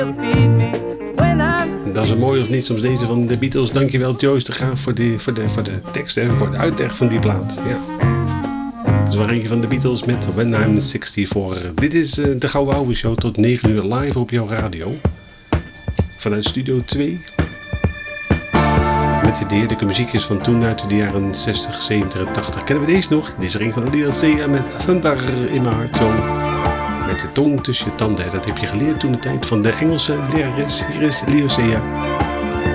Dat is een mooi of niet, soms deze van de Beatles. Dankjewel Joyce de Graaf voor de tekst en voor de uitleg van die plaat. Ja. Dat was eentje van de Beatles met When I'm 64. Dit is de Gouden Ouwe Show tot 9 uur live op jouw radio. Vanuit Studio 2. Met de heerlijke muziekjes van toen uit de jaren 60, 70 en 80. Kennen we deze nog? Dit is er een van de DLC met Thunder in mijn hart. Zo. Met de tong tussen je tanden. Dat heb je geleerd toen de tijd van de Engelse lerares. Hier is Lyocea.